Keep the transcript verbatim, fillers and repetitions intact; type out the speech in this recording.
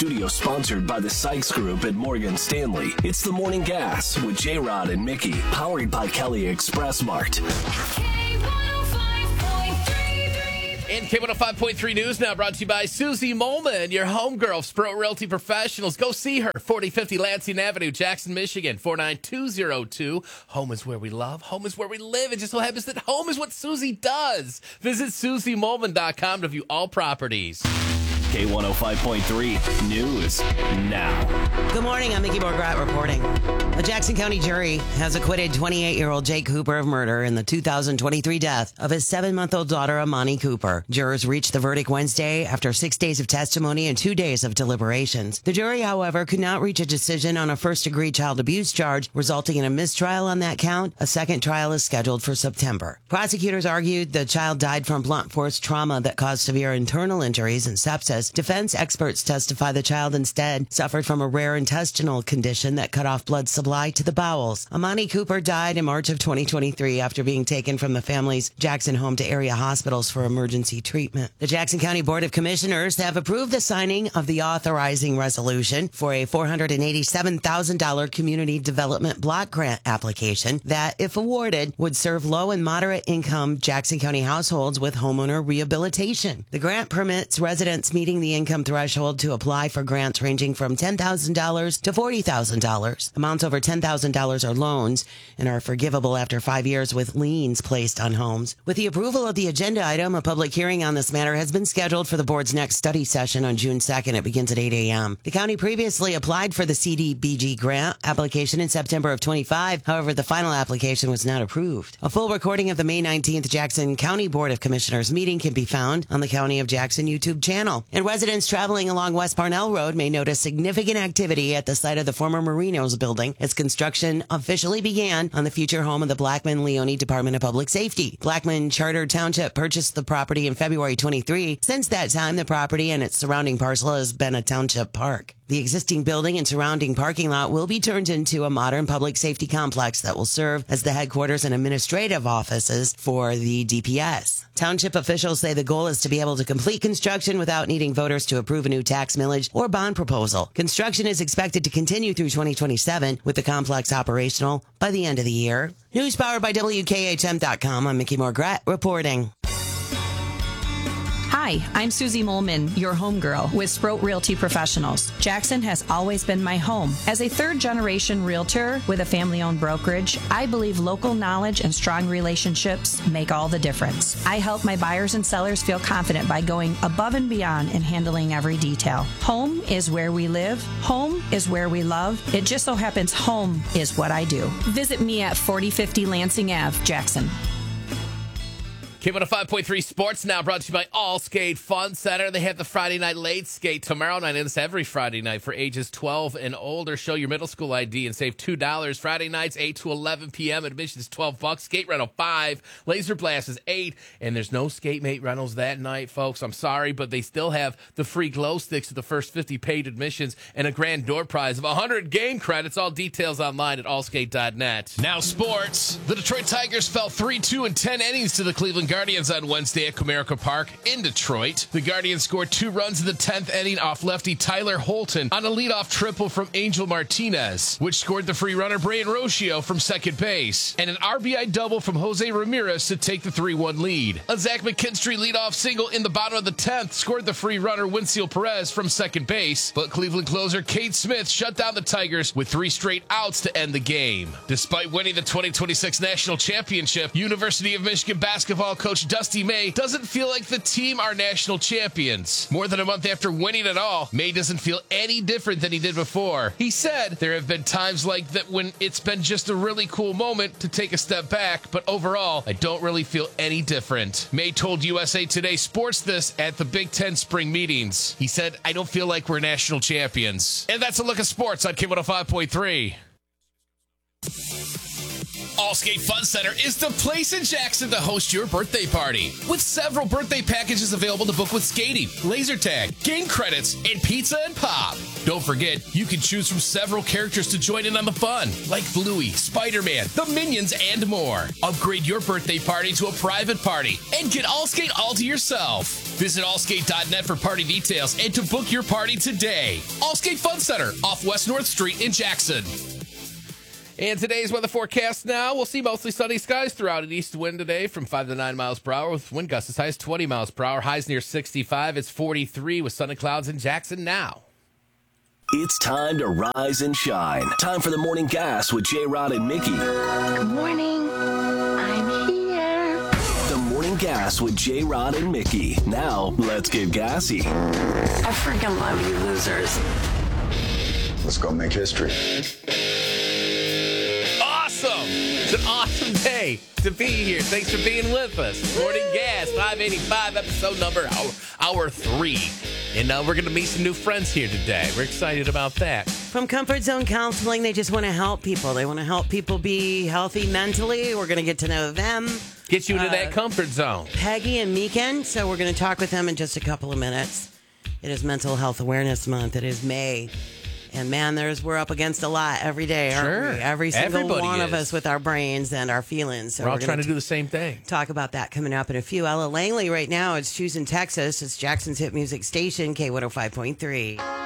Studio sponsored by the Sykes Group at Morgan Stanley. It's the Morning Gas with J-Rod and Mickey, powered by Kelly Express Mart. And K one oh five point three News now brought to you by Susie Molman, your homegirl, Sproat Realty Professionals. Go see her, forty fifty Lansing Avenue, Jackson, Michigan, four nine two zero two. Home is where we love. Home is where we live. It just so happens that home is what Susie does. Visit susie molman dot com to view all properties. K one oh five point three News now. Good morning. I'm Mickey Borgrat reporting. A Jackson County jury has acquitted twenty-eight-year-old Jake Cooper of murder in the two thousand twenty-three death of his seven-month-old daughter, Amani Cooper. Jurors reached the verdict Wednesday after six days of testimony and two days of deliberations. The jury, however, could not reach a decision on a first-degree child abuse charge, resulting in a mistrial on that count. A second trial is scheduled for September. Prosecutors argued the child died from blunt force trauma that caused severe internal injuries and sepsis. Defense experts testify the child instead suffered from a rare intestinal condition that cut off blood supply to the bowels. Amani Cooper died in March of twenty twenty-three after being taken from the family's Jackson home to area hospitals for emergency treatment. The Jackson County Board of Commissioners have approved the signing of the authorizing resolution for a four hundred eighty-seven thousand dollars community development block grant application that, if awarded, would serve low and moderate income Jackson County households with homeowner rehabilitation. The grant permits residents meeting the income threshold to apply for grants ranging from ten thousand dollars to forty thousand dollars. Amounts over ten thousand dollars are loans and are forgivable after five years with liens placed on homes. With the approval of the agenda item, a public hearing on this matter has been scheduled for the board's next study session on June second. It begins at eight a.m. The county previously applied for the C D B G grant application in September of twenty-five. However, the final application was not approved. A full recording of the May nineteenth Jackson County Board of Commissioners meeting can be found on the County of Jackson YouTube channel. And residents traveling along West Parnell Road may notice significant activity at the site of the former Marinos building as construction officially began on the future home of the Blackman-Leone Department of Public Safety. Blackman Charter Township purchased the property in February twenty-three. Since that time, the property and its surrounding parcel has been a township park. The existing building and surrounding parking lot will be turned into a modern public safety complex that will serve as the headquarters and administrative offices for the D P S. Township officials say the goal is to be able to complete construction without needing voters to approve a new tax millage or bond proposal. Construction is expected to continue through twenty twenty-seven, with the complex operational by the end of the year. News powered by W K H M dot com. I'm Mickey Morgrat reporting. Hi, I'm Susie Molman, your homegirl with Sproat Realty Professionals. Jackson has always been my home. As a third-generation realtor with a family-owned brokerage, I believe local knowledge and strong relationships make all the difference. I help my buyers and sellers feel confident by going above and beyond and handling every detail. Home is where we live. Home is where we love. It just so happens home is what I do. Visit me at forty fifty Lansing Avenue, Jackson. K one oh five point three Sports now brought to you by All Skate Fun Center. They have the Friday night late skate tomorrow night, and it's every Friday night for ages twelve and older. Show your middle school I D and save two dollars. Friday nights, eight to eleven p.m. Admission is twelve bucks. Skate rental, five. Laser Blast is eight. And there's no Skate Mate rentals that night, folks. I'm sorry, but they still have the free glow sticks to the first fifty paid admissions and a grand door prize of one hundred game credits. All details online at all skate dot net. Now sports. The Detroit Tigers fell three two in ten innings to the Cleveland Guardians on Wednesday at Comerica Park in Detroit. The Guardians scored two runs in the tenth inning off lefty Tyler Holton on a leadoff triple from Angel Martinez, which scored the free runner Brian Rocio from second base, and an R B I double from Jose Ramirez to take the three one lead. A Zach McKinstry leadoff single in the bottom of the tenth scored the free runner Winfield Perez from second base, but Cleveland closer Cade Smith shut down the Tigers with three straight outs to end the game. Despite winning the twenty twenty-six National Championship, University of Michigan basketball coach Dusty May doesn't feel like the team are national champions. More than a month after winning it all, May doesn't feel any different than he did before. He said, "There have been times like that when it's been just a really cool moment to take a step back, but overall, I don't really feel any different." May told U S A Today Sports this at the Big Ten spring meetings. He said, "I don't feel like we're national champions." And that's a look at sports on K one oh five point three. Allstate Fun Center is the place in Jackson to host your birthday party. With several birthday packages available to book with skating, laser tag, game credits, and pizza and pop. Don't forget, you can choose from several characters to join in on the fun, like Bluey, Spider-Man, the Minions, and more. Upgrade your birthday party to a private party and get Allskate all to yourself. Visit allskate dot net for party details and to book your party today. Allskate Fun Center off West North Street in Jackson. And today's weather forecast now. We'll see mostly sunny skies throughout. An east wind today from five to nine miles per hour with wind gusts as high as twenty miles per hour. Highs near sixty-five. It's forty-three with sun and clouds in Jackson now. It's time to rise and shine. Time for the Morning Gas with J-Rod and Mickey. Good morning. I'm here. The Morning Gas with J-Rod and Mickey. Now, let's get gassy. I freaking love you losers. Let's go make history. Awesome! It's an awesome day to be here. Thanks for being with us. Morning Gas, five eighty-five, episode number, hour, hour three. And uh, we're going to meet some new friends here today. We're excited about that. From Comfort Zone Counseling, they just want to help people. They want to help people be healthy mentally. We're going to get to know them. Get you into Uh, that comfort zone. Peggy and Meekin, so we're going to talk with them in just a couple of minutes. It is Mental Health Awareness Month. It is May. And man, there's we're up against a lot every day, aren't Sure. we? Every single Everybody one of is. us with our brains and our feelings. So We're all gonna trying to t- do the same thing. talk about that coming up in a few. Ella Langley right now. It's Choosing Texas. It's Jackson's hit music station, K one oh five point three.